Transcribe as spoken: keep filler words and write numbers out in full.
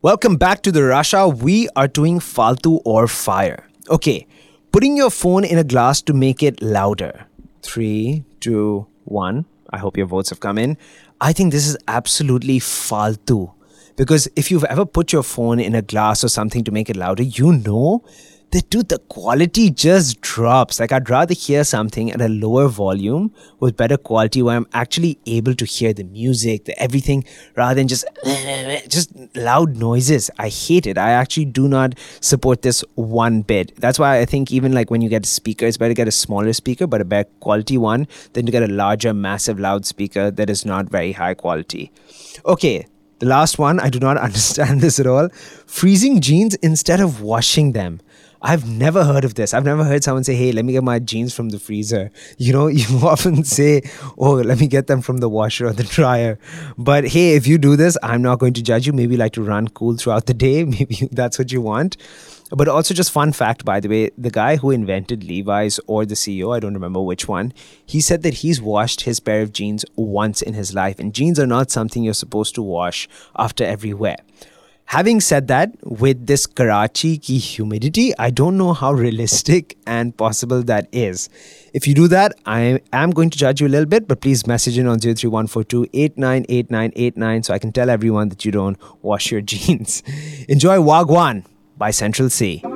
Welcome back to the Rasha. We are doing Faltu or Fire. Okay, putting your phone in a glass to make it louder. Three, two, one. I hope your votes have come in. I think this is absolutely Faltu. Because if you've ever put your phone in a glass or something to make it louder, you know that, dude, the quality just drops. Like, I'd rather hear something at a lower volume with better quality where I'm actually able to hear the music, the everything, rather than just just loud noises. I hate it. I actually do not support this one bit. That's why I think even like when you get a speaker, it's better to get a smaller speaker, but a better quality one than to get a larger, massive, loud speaker that is not very high quality. Okay, the last one, I do not understand this at all. Freezing jeans instead of washing them. I've never heard of this. I've never heard someone say, hey, let me get my jeans from the freezer. You know, you often say, oh, let me get them from the washer or the dryer. But hey, if you do this, I'm not going to judge you. Maybe you like to run cool throughout the day. Maybe that's what you want. But also just fun fact, by the way, the guy who invented Levi's, or the C E O, I don't remember which one, he said that he's washed his pair of jeans once in his life. And jeans are not something you're supposed to wash after every wear. Having said that, with this Karachi ki humidity, I don't know how realistic and possible that is. If you do that, I am going to judge you a little bit, but please message in on zero three one four two eight nine eight nine eight nine so I can tell everyone that you don't wash your jeans. Enjoy Wagwan by Central C.